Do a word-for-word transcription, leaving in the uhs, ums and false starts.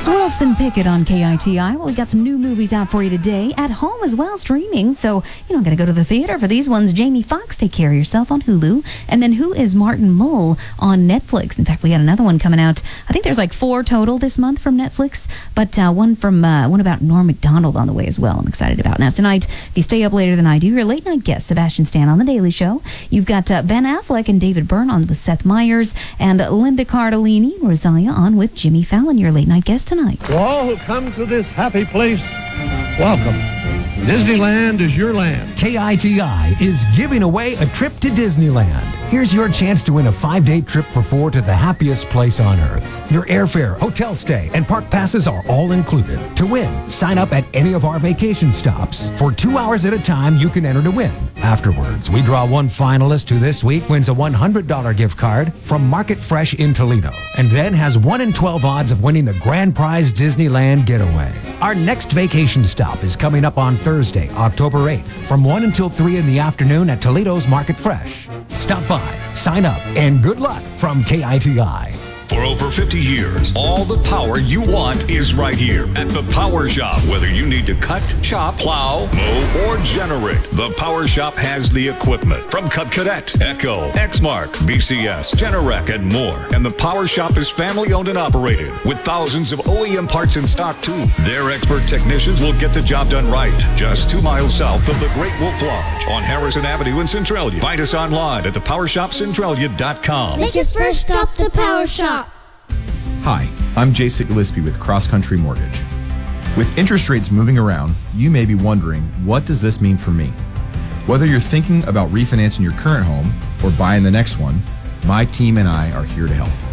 It's Wilson Pickett on K I T I. Well, we got some new movies out for you today, at home as well, streaming. So you don't got to go to the theater for these ones. Jamie Foxx, Take Care of Yourself on Hulu. And then Who is Martin Mull on Netflix. In fact, we got another one coming out. I think there's like four total this month from Netflix, but uh, one from uh, one about Norm Macdonald on the way as well. I'm excited about. Now tonight, if you stay up later than I do, your late night guest Sebastian Stan on The Daily Show. You've got uh, Ben Affleck and David Byrne on with Seth Meyers, and Linda Cardellini, Rosalia on with Jimmy Fallon, your late night guest tonight. To all who come to this happy place, welcome. Disneyland is your land. K I T I is giving away a trip to Disneyland. Here's your chance to win a five-day trip for four to the happiest place on earth. Your airfare, hotel stay, and park passes are all included. To win, sign up at any of our vacation stops. For two hours at a time, you can enter to win. Afterwards, we draw one finalist who this week wins a one hundred dollars gift card from Market Fresh in Toledo, and then has one in twelve odds of winning the grand prize Disneyland getaway. Our next vacation stop is coming up on Thursday, October eighth, from one until three in the afternoon at Toledo's Market Fresh. Stop by, sign up, and good luck from K I T I. For over fifty years, all the power you want is right here at the Power Shop. Whether you need to cut, chop, plow, mow, or generate, the Power Shop has the equipment from Cub Cadet, Echo, Exmark, B C S, Generac, and more. And the Power Shop is family owned and operated with thousands of O E M parts in stock too. Their expert technicians will get the job done right. Just two miles south of the Great Wolf Lodge on Harrison Avenue in Centralia. Find us online at the power shop centralia dot com. Make your first stop the Power Shop. Hi, I'm Jason Gillespie with Cross Country Mortgage. With interest rates moving around, you may be wondering, what does this mean for me? Whether you're thinking about refinancing your current home or buying the next one, my team and I are here to help.